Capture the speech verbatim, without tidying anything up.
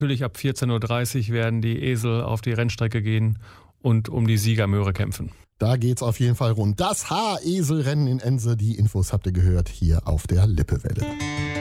Natürlich ab vierzehn Uhr dreißig werden die Esel auf die Rennstrecke gehen und um die Siegermöhre kämpfen. Da geht's auf jeden Fall rund. Das H-Esel-Rennen in Ense, die Infos habt ihr gehört hier auf der Lippewelle.